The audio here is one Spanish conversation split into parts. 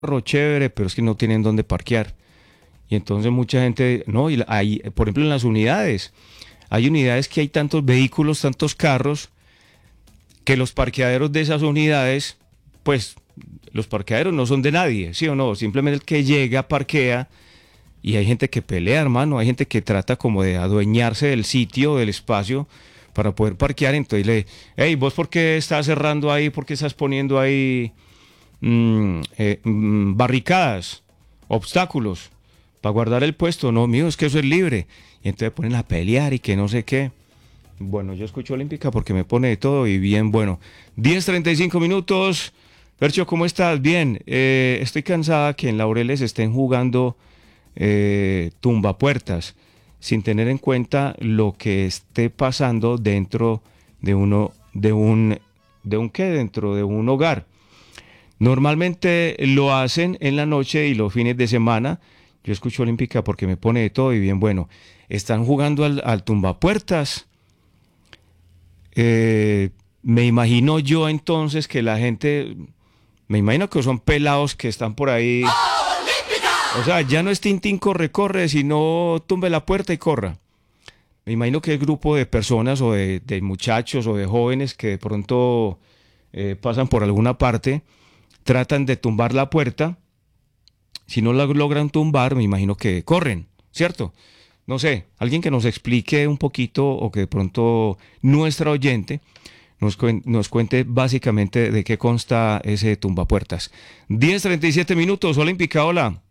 chévere, pero es que no tienen dónde parquear. Y entonces mucha gente, no, y hay, por ejemplo, en las unidades, hay unidades que hay tantos vehículos, tantos carros, que los parqueaderos de esas unidades, pues los parqueaderos no son de nadie, ¿sí o no? Simplemente el que llega, parquea, y hay gente que pelea, hermano, hay gente que trata como de adueñarse del sitio, del espacio, para poder parquear. Entonces hey, ¿vos por qué estás cerrando ahí? ¿Por qué estás poniendo ahí barricadas, obstáculos, para guardar el puesto? No, mío, es que eso es libre. Y entonces ponen a pelear y que no sé qué. Bueno, yo escucho Olímpica porque me pone de todo y bien bueno. 10:35. Fercho, ¿cómo estás? Bien. Estoy cansada que en Laureles estén jugando tumbapuertas sin tener en cuenta lo que esté pasando dentro de dentro de un hogar. Normalmente lo hacen en la noche y los fines de semana. Yo escucho Olímpica porque me pone de todo y bien bueno. Están jugando al tumbapuertas. Me imagino yo entonces que la gente, me imagino que son pelados que están por ahí. O sea, ya no es tintín corre, sino tumbe la puerta y corra. Me imagino que el grupo de personas o de muchachos o de jóvenes que de pronto pasan por alguna parte, tratan de tumbar la puerta. Si no la logran tumbar, me imagino que corren, ¿cierto? No sé, alguien que nos explique un poquito o que de pronto nuestra oyente nos cuente básicamente de qué consta ese tumbapuertas. 10:37, Olímpica, hola.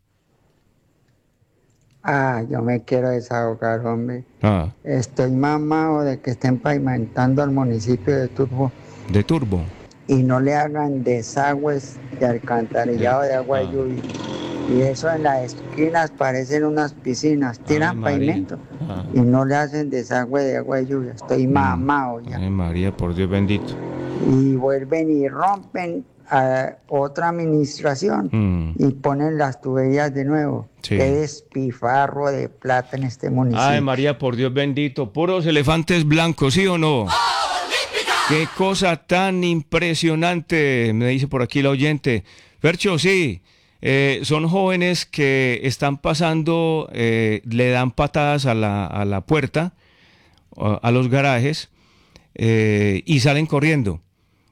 Yo me quiero desahogar, hombre. Ah, Estoy mamado de que estén pavimentando al municipio de Turbo de Turbo. y no le hagan desagües de alcantarillado de agua de lluvia. Y eso en las esquinas parecen unas piscinas, tiran pavimento y no le hacen desagüe de agua de lluvia. Estoy mamado ya. Ay, María, por Dios bendito. Y vuelven y rompen a otra administración y ponen las tuberías de nuevo. Sí. Qué despifarro de plata en este municipio. Ay, María, por Dios bendito. Puros elefantes blancos, ¿sí o no? Qué cosa tan impresionante, me dice por aquí la oyente. Fercho, sí, son jóvenes que están pasando, le dan patadas a la puerta, a los garajes, y salen corriendo.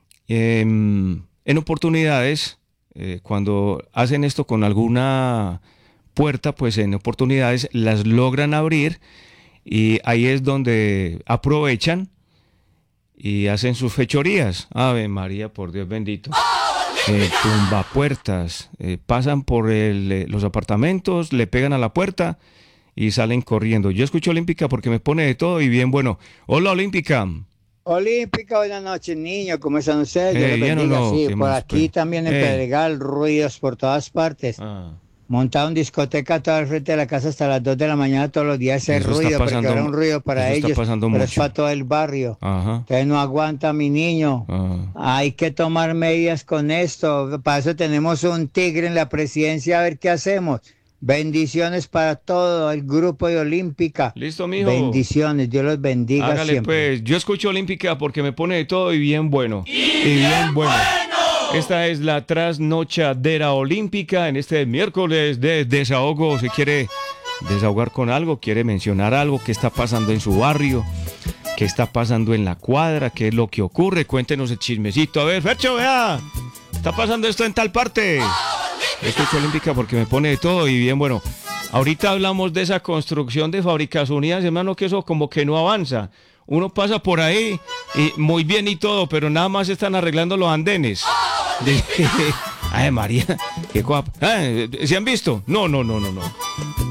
En oportunidades, cuando hacen esto con alguna puerta, pues en oportunidades las logran abrir y ahí es donde aprovechan y hacen sus fechorías. Ave María, por Dios bendito. Tumbapuertas, pasan por los apartamentos, le pegan a la puerta y salen corriendo. Yo escucho Olímpica porque me pone de todo y bien bueno. Hola, Olímpica. Olímpica, buenas noches, niños, ¿cómo están ustedes? Dios los bien bendiga. o no, Sí, por aquí pues, también en Pedregal, ruidos por todas partes. Montaron discoteca todo al frente de la casa hasta las 2 de la mañana todos los días, ese Eso está ruido, porque pasando- era un ruido para eso está ellos, pasando pero es mucho. para todo el barrio. Ajá. Entonces no aguanta mi niño. Hay que tomar medidas con esto. Para eso tenemos un tigre en la presidencia, a ver qué hacemos. Bendiciones para todo el grupo de Olímpica. Listo, mijo. Bendiciones, Dios los bendiga Hágale siempre. pues, yo escucho Olímpica porque me pone de todo y bien bueno. Y bien bueno. Esta es la trasnochadera olímpica en este miércoles de desahogo. Si quiere desahogar con algo, quiere mencionar algo que está pasando en su barrio, qué está pasando en la cuadra, qué es lo que ocurre, cuéntenos el chismecito. A ver, Fercho, vea, está pasando esto en tal parte. Escucho Olímpica porque me pone de todo y bien bueno. Ahorita hablamos de esa construcción de Fábricas Unidas, hermano, que eso como que no avanza. Uno pasa por ahí y muy bien y todo, pero nada más están arreglando los andenes. Ay, María, qué guapa. ¿Se han visto? No.